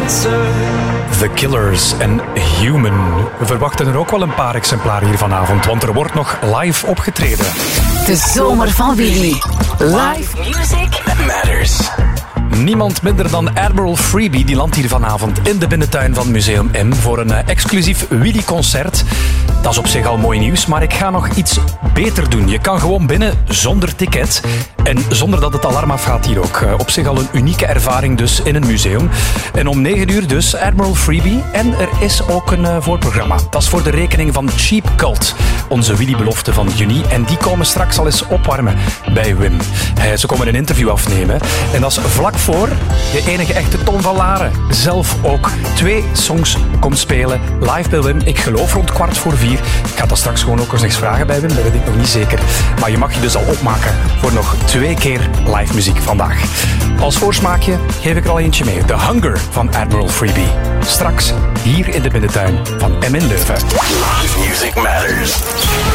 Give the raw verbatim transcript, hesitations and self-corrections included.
answer. The Killers en Human. We verwachten er ook wel een paar exemplaren hier vanavond, want er wordt nog live opgetreden. De zomer van Willy. Live music matters. Niemand minder dan Admiral Freebie, die landt hier vanavond in de binnentuin van Museum M voor een uh, exclusief Willy-concert. Dat is op zich al mooi nieuws, maar ik ga nog iets beter doen. Je kan gewoon binnen zonder ticket en zonder dat het alarm afgaat hier ook. Uh, op zich al een unieke ervaring dus in een museum. En om negen uur dus Admiral Freebie. En er is ook een uh, voorprogramma. Dat is voor de rekening van Cheap Cult, onze Willy-belofte van juni. En die komen straks al eens opwarmen bij Wim. Uh, ze komen een interview afnemen. En dat is vlak voor de enige echte Tom van Laren zelf ook twee songs komt spelen live bij Wim. Ik geloof rond kwart voor vier. Ik ga dat straks gewoon ook eens vragen bij Wim, dat weet ik nog niet zeker. Maar je mag je dus al opmaken voor nog twee keer live muziek vandaag. Als voorsmaakje geef ik er al eentje mee. The Hunger van Admiral Freebie. Straks hier in de binnentuin van M in Leuven. Live music matters.